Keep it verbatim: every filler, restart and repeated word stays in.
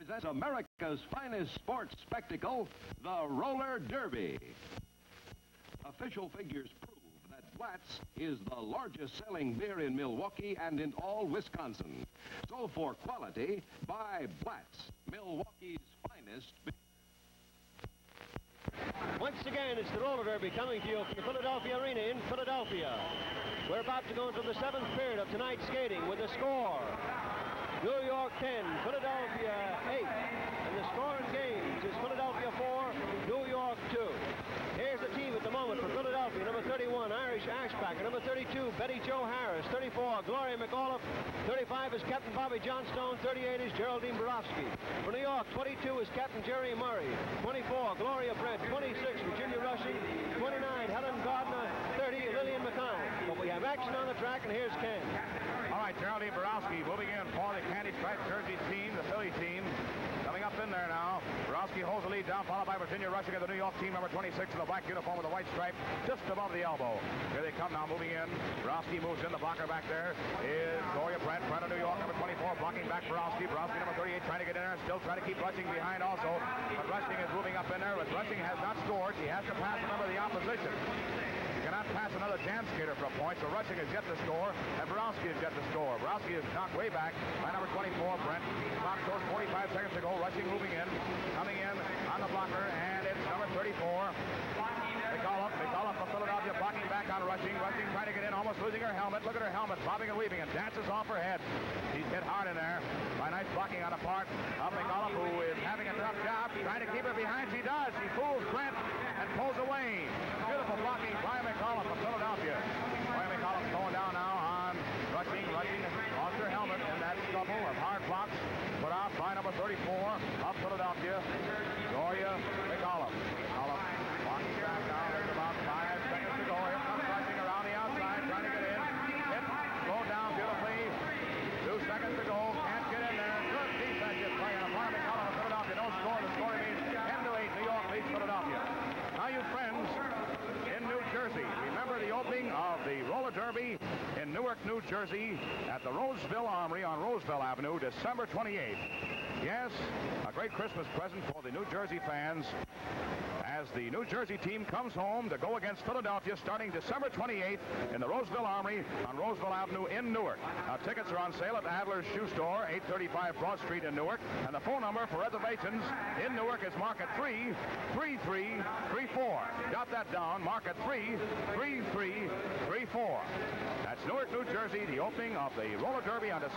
presents America's finest sports spectacle, the Roller Derby. Official figures prove that Blatz is the largest selling beer in Milwaukee and in all Wisconsin. So for quality, buy Blatz, Milwaukee's finest beer. Once again, it's the Roller Derby coming to you from the Philadelphia Arena in Philadelphia. We're about to go into the seventh period of tonight's skating with the score. New York ten, Philadelphia eight. And the score in games is Philadelphia four, New York two. Here's the team at the moment for Philadelphia. Number thirty-one, Irish Ashbacker. Number thirty-two, Betty Jo Harris. thirty-four, Gloria McAuliffe. thirty-five is Captain Bobby Johnstone. thirty-eight is Geraldine Borowski. For New York, twenty-two is Captain Jerry Murray. twenty-four, Gloria Brent. twenty-six, Virginia Rushing. twenty-nine, Helen Gardner. thirty, Lillian McConnell. But we have action on the track, and here's Ken. All right, Geraldine Borowski moving in for the candy striped jersey team, the Philly team. Coming up in there now. Borowski holds the lead down, followed by Virginia Rushing of the New York team, number twenty-six in the black uniform with the white stripe just above the elbow. Here they come now, moving in. Borowski moves in. The blocker back there is Gloria Brent, Brent of New York, number twenty-four, blocking back Borowski. Borowski, number thirty-eight, trying to get in there, still trying to keep Rushing behind also. But Rushing is moving up in there, but Rushing has not scored. He has to pass a member of the opposition. You cannot pass another jam skater for a point, so Rushing has yet to score, and Borowski has yet to score. Borowski is knocked way back by number twenty-four, Brent. Clock shows forty-five seconds to go. Rushing moving in, coming in on the blocker, and it's number thirty-four. McAuliffe, McAuliffe from Philadelphia, blocking back on Rushing. Rushing trying to get in, almost losing her helmet. Look at her helmet, bobbing and weaving, and dances off her head. She's hit hard in there by nice blocking on the part of McAuliffe, who is having a tough job, trying to keep her behind. She does. She fools Brent and pulls away. Beautiful blocking by McAuliffe from Philadelphia. Boy, McAuliffe's going down now on Rushing. Rushing lost her helmet in that scuffle of hard blocks put out by number thirty-four of Philadelphia, Gloria McAuliffe. McAuliffe walking back down. There's about five seconds to go. Here comes Rushing around the outside, trying to get in. Hit, slowed down beautifully. Two seconds to go. Can't get in there. Good defensive play on the part of McAuliffe of Philadelphia. No score. The score remains ten to eight. New York leads Philadelphia. Now, you friends in New Jersey, remember the opening of the Roller Derby in Newark, New Jersey at the Roseville Armory on Roseville Avenue, December twenty-eighth. Yes, a great Christmas present for the New Jersey fans as the New Jersey team comes home to go against Philadelphia starting December twenty-eighth in the Roseville Armory on Roseville Avenue in Newark. Now, tickets are on sale at Adler's Shoe Store, eight thirty-five Broad Street in Newark, and the phone number for reservations in Newark is market three three three three four. Jot that down, market three three three three four. That's Newark, New Jersey, the opening of the Roller Derby on December